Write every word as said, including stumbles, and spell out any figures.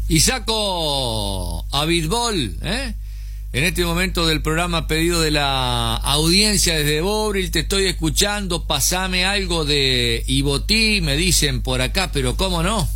Y saco a Bitbol, ¿eh? En este momento del programa, pedido de la audiencia desde Bobril, te estoy escuchando, pasame algo de Ibotí, me dicen por acá, pero cómo no.